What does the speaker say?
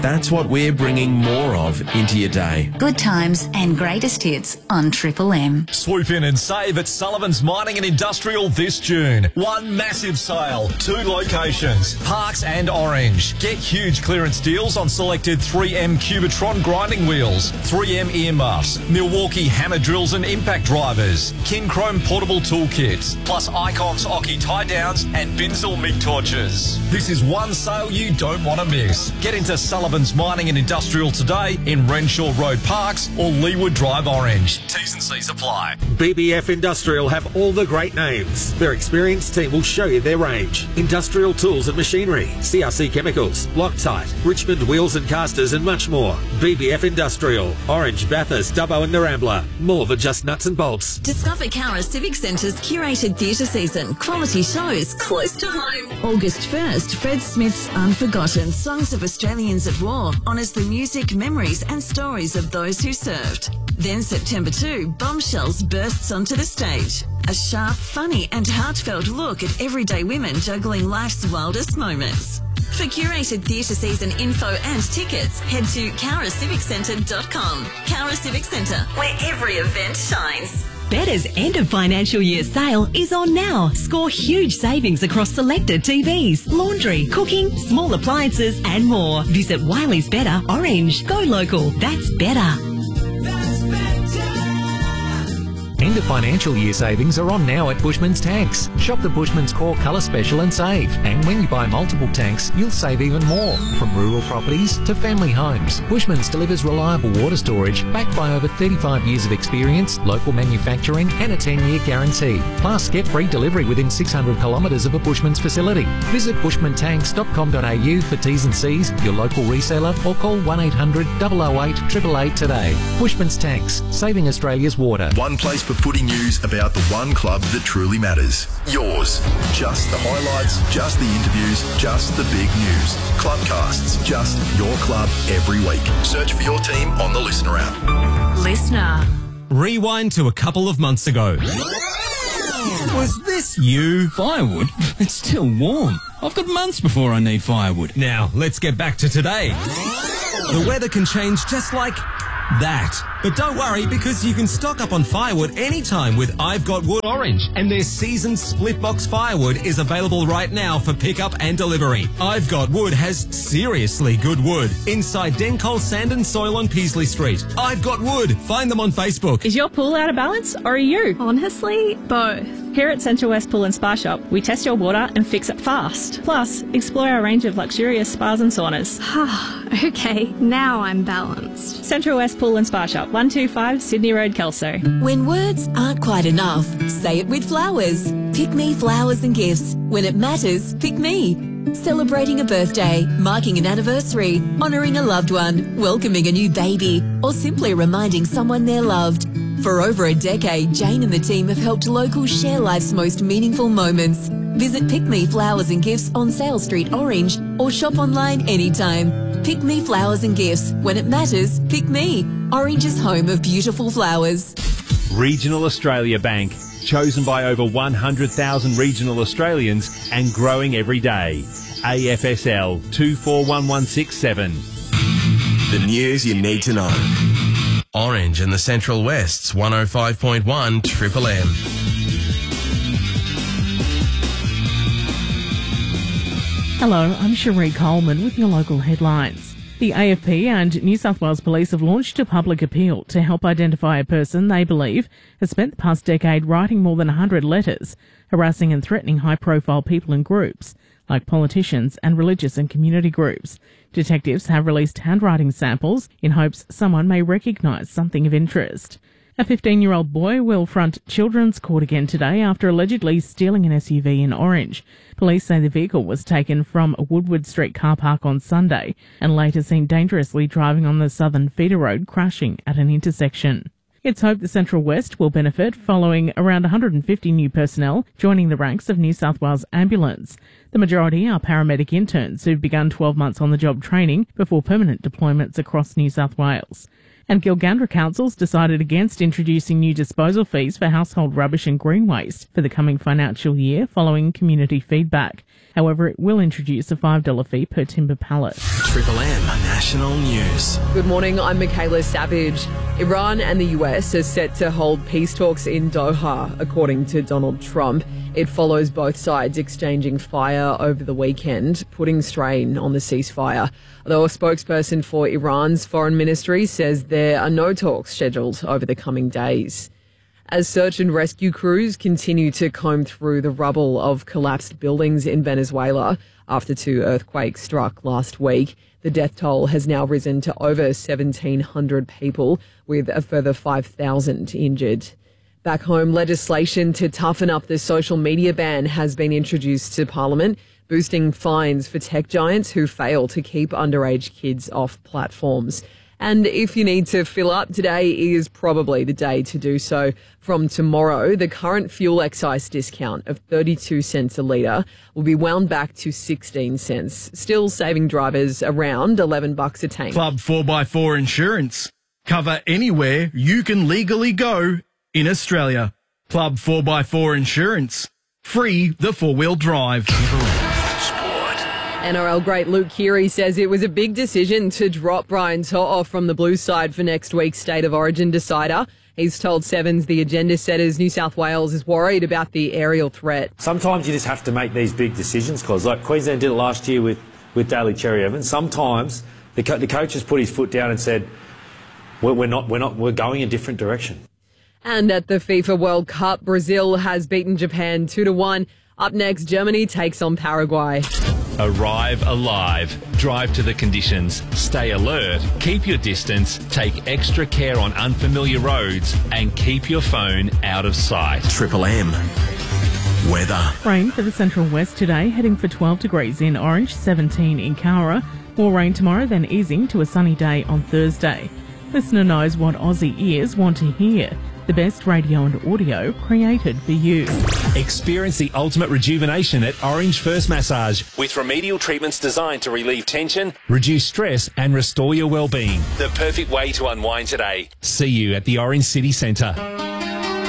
That's what we're bringing more of into your day. Good times and greatest hits on Triple M. Swoop in and save at Sullivan's Mining and Industrial this June. One massive sale, 2 locations, Parks and Orange. Get huge clearance deals on selected 3M Cubitron grinding wheels, 3M earmuffs, Milwaukee hammer drills and impact drivers, Kinchrome portable toolkits, plus Icons Oki tie downs and Binzel MIG torches. This is one sale you don't want to miss. Get into Sullivan's Mining and Industrial today in Renshaw Road Parks or Leewood Drive Orange. T's and C's apply. BBF Industrial have all the great names. Their experienced team will show you their range. Industrial tools and machinery, CRC chemicals, Loctite, Richmond wheels and casters and much more. BBF Industrial, Orange, Bathurst, Dubbo and Narambla. More than just nuts and bolts. Discover Cowra Civic Centre's curated theatre season. Quality shows close to home. August 1st, Fred Smith's Unforgotten Songs of Australians at War honours the music, memories and stories of those who served. Then September 2, Bombshells bursts onto the stage. A sharp, funny and heartfelt look at everyday women juggling life's wildest moments. For curated theatre season info and tickets, head to cowraciviccentre.com. Cowra Civic Centre, where every event shines. Better's end of financial year sale is on now. Score huge savings across selected TVs, laundry, cooking, small appliances and more. Visit Wiley's Better Orange. Go local. That's better. End of financial year savings are on now at Bushman's Tanks. Shop the Bushman's Core Colour Special and save. And when you buy multiple tanks, you'll save even more. From rural properties to family homes, Bushman's delivers reliable water storage backed by over 35 years of experience, local manufacturing and a 10-year guarantee. Plus, get free delivery within 600 kilometres of a Bushman's facility. Visit bushmantanks.com.au for T's and C's, your local reseller, or call 1800 008 888 today. Bushman's Tanks, saving Australia's water. One place for footy news about the one club that truly matters. Yours. Just the highlights, just the interviews, just the big news. Clubcasts, just your club every week. Search for your team on the Listener app. Listener. Rewind to a couple of months ago. Was this you? Firewood? It's still warm. I've got months before I need firewood. Now, let's get back to today. The weather can change just like that. But don't worry, because you can stock up on firewood anytime with I've Got Wood Orange, and their seasoned split box firewood is available right now for pickup and delivery. I've Got Wood has seriously good wood inside Dencol Sand and Soil on Peasley Street. I've Got Wood. Find them on Facebook. Is your pool out of balance, or are you? Honestly, both. Here at Central West Pool and Spa Shop, we test your water and fix it fast. Plus, explore our range of luxurious spas and saunas. Okay, now I'm balanced. Central West Pool and Spa Shop, 125 Sydney Road, Kelso. When words aren't quite enough, say it with flowers. Pick Me Flowers and Gifts. When it matters, pick me. Celebrating a birthday, marking an anniversary, honouring a loved one, welcoming a new baby, or simply reminding someone they're loved. For over a decade, Jane and the team have helped locals share life's most meaningful moments. Visit Pick Me Flowers and Gifts on Sale Street, Orange, or shop online anytime. Pick Me Flowers and Gifts. When it matters, pick me. Orange's home of beautiful flowers. Regional Australia Bank. Chosen by over 100,000 regional Australians and growing every day. AFSL 241167. The news you need to know. Orange and the Central West's 105.1 Triple M. Hello, I'm Cherie Coleman with your local headlines. The AFP and New South Wales Police have launched a public appeal to help identify a person they believe has spent the past decade writing more than 100 letters, harassing and threatening high-profile people and groups, like politicians and religious and community groups. Detectives have released handwriting samples in hopes someone may recognise something of interest. A 15-year-old boy will front children's court again today after allegedly stealing an SUV in Orange. Police say the vehicle was taken from a Woodward Street car park on Sunday and later seen dangerously driving on the southern feeder road, crashing at an intersection. It's hoped the Central West will benefit following around 150 new personnel joining the ranks of New South Wales Ambulance. The majority are paramedic interns who've begun 12 months on the job training before permanent deployments across New South Wales. And Gilgandra Council's decided against introducing new disposal fees for household rubbish and green waste for the coming financial year following community feedback. However, it will introduce a $5 fee per timber pallet. Triple M National News. Good morning, I'm Michaela Savage. Iran and the US are set to hold peace talks in Doha, according to Donald Trump. It follows both sides exchanging fire over the weekend, putting strain on the ceasefire. Although a spokesperson for Iran's foreign ministry says there are no talks scheduled over the coming days. As search and rescue crews continue to comb through the rubble of collapsed buildings in Venezuela after 2 earthquakes struck last week, the death toll has now risen to over 1,700 people, with a further 5,000 injured. Back home, legislation to toughen up the social media ban has been introduced to Parliament, boosting fines for tech giants who fail to keep underage kids off platforms. And if you need to fill up, today is probably the day to do so. From tomorrow, the current fuel excise discount of 32 cents a litre will be wound back to 16 cents, still saving drivers around $11 a tank. Club 4x4 Insurance. Cover anywhere you can legally go in Australia. Club 4x4 Insurance. Free the four-wheel drive. NRL great Luke Keary says it was a big decision to drop Brian To'o from the Blues side for next week's State of Origin decider. He's told Sevens the agenda setters New South Wales is worried about the aerial threat. Sometimes you just have to make these big decisions, because like Queensland did it last year with Daly Cherry Evans. Sometimes the coach has put his foot down and said, we're going a different direction. And at the FIFA World Cup, Brazil has beaten Japan 2-1. Up next, Germany takes on Paraguay. Arrive alive. Drive to the conditions. Stay alert. Keep your distance. Take extra care on unfamiliar roads. And keep your phone out of sight. Triple M. Weather. Rain for the central west today, heading for 12 degrees in Orange, 17 in Cowra. More rain tomorrow, then easing to a sunny day on Thursday. Listener knows what Aussie ears want to hear. The best radio and audio created for you. Experience the ultimate rejuvenation at Orange First Massage, with remedial treatments designed to relieve tension, reduce stress and restore your well-being. The perfect way to unwind today. See you at the Orange City Centre.